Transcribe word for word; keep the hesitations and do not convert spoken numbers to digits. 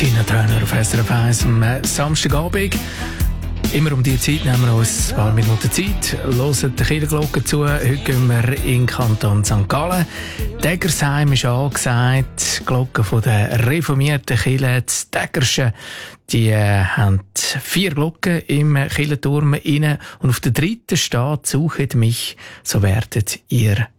Trainer auf S R F eins am Samstagabend. Immer um diese Zeit nehmen wir uns ein paar Minuten Zeit, hören die Kirchenglocke zu. Heute gehen wir in den Kanton Sankt Gallen. Deggersheim ist angesagt. Die Glocke von der reformierten Kirche, das Deggerschen, die äh, haben vier Glocken im Kirchenturm inne. Und auf der dritten steht: «Suchet mich, so werdet ihr